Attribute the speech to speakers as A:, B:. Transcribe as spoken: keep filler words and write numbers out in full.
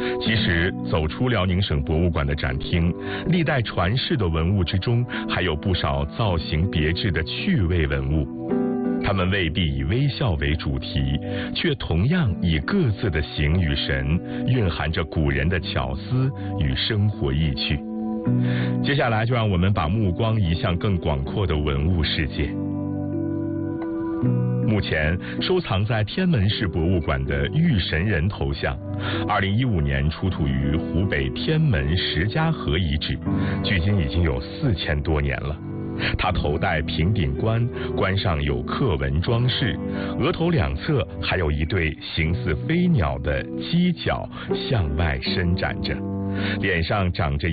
A: 其实走出辽宁省博物馆的展厅，历代传世的文物之中，还有不少造型别致的趣味文物。它们未必以微笑为主题，却同样以各自的形与神，蕴含着古人的巧思与生活意趣。接下来就让我们把目光移向更广阔的文物世界。目前收藏在天门市博物馆的玉神人头像，二零一五年出土于湖北天门石家河遗址，距今已经有四千多年了。他头戴平顶冠，冠上有刻纹装饰，额头两侧还有一对形似飞鸟的犄角向外伸展着，脸上长着